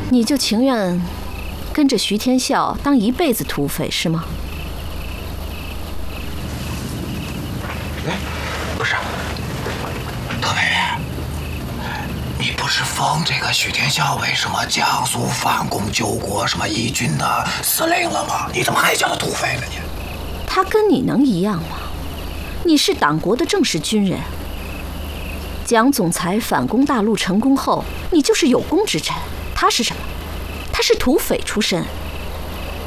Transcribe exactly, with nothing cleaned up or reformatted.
你就情愿跟着徐天笑当一辈子土匪是吗？ 哎，不是，特派员，你不是封这个徐天笑为什么江苏反攻救国什么义军的司令了吗？你怎么还叫他土匪了你？ 他跟你能一样吗？你是党国的正式军人。蒋总裁反攻大陆成功后，你就是有功之臣。他是什么？他是土匪出身。